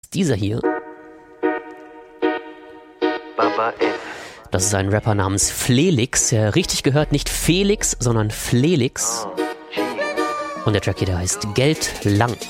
Dieser hier. Das ist ein Rapper namens Flelix. Richtig gehört, nicht Felix, sondern Flelix. Und der Track hier, der heißt Geld lang.